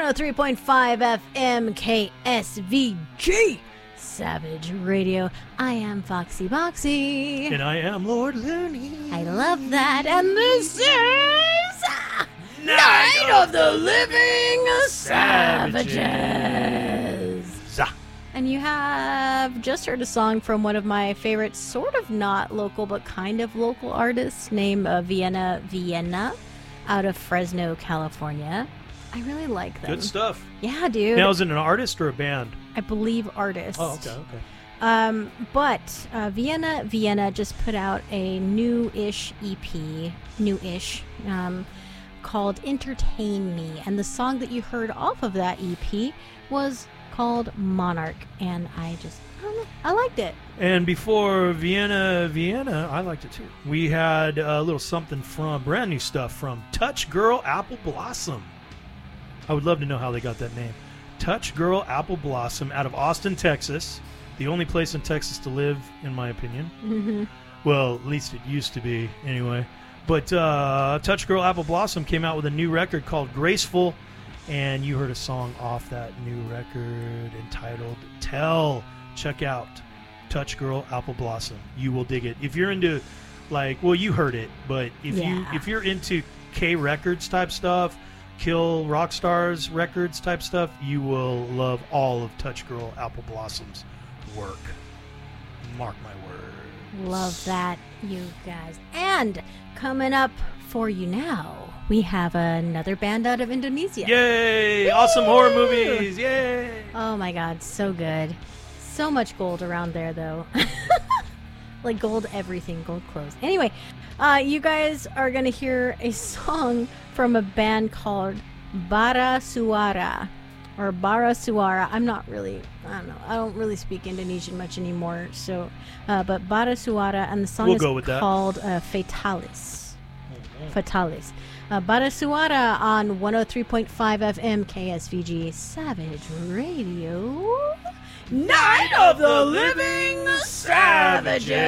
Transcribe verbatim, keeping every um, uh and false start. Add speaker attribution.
Speaker 1: one oh three point five F M K S V G Savage Radio. I am Foxy Boxy.
Speaker 2: And I am Lord Looney.
Speaker 1: I love that. And this is uh,
Speaker 2: Night
Speaker 1: Night of the Living
Speaker 2: Savages.
Speaker 1: Savages.
Speaker 2: Zah.
Speaker 1: And you have just heard a song from one of my favorite, sort of not local, but kind of local artists named uh, Vienna Vienna out of Fresno, California. I really like them.
Speaker 2: Good stuff.
Speaker 1: Yeah, dude.
Speaker 2: Now, is it an artist or a band?
Speaker 1: I believe artist.
Speaker 2: Oh, okay, okay.
Speaker 1: Um, but uh, Vienna Vienna just put out a new-ish E P, new-ish, um, called Entertain Me. And the song that you heard off of that E P was called Monarch. And I just, I don't know, I liked it.
Speaker 2: And before Vienna Vienna, I liked it too. We had a little something from, brand new stuff from Touch Girl Apple Blossom. I would love to know how they got that name. Touch Girl Apple Blossom out of Austin, Texas. The only place in Texas to live, in my opinion.
Speaker 1: Mm-hmm.
Speaker 2: Well, at least it used to be, anyway. But uh, Touch Girl Apple Blossom came out with a new record called Graceful, and you heard a song off that new record entitled Tell. Check out Touch Girl Apple Blossom. You will dig it. If you're into, like, well, you heard it, but if
Speaker 1: Yeah.
Speaker 2: you if you're into K Records type stuff, Kill Rockstars Records type stuff, you will love all of Touch Girl Apple Blossom's work. Mark my words.
Speaker 1: Love that, you guys. And coming up for you now, we have another band out of Indonesia.
Speaker 2: Yay! Awesome horror movies! Yay!
Speaker 1: Oh my god, so good. So much gold around there, though. Like gold everything, gold clothes. Anyway, uh, you guys are going to hear a song from a band called Bara Suara. Or Bara Suara. I'm not really, I don't know. I don't really speak Indonesian much anymore. So, uh, but Bara Suara, and the song
Speaker 2: We'll
Speaker 1: is
Speaker 2: go with that.
Speaker 1: called uh, Fatalis. Fatalis. Uh, Bara Suara on one oh three point five F M K S V G Savage Radio. Night of the Living Savages.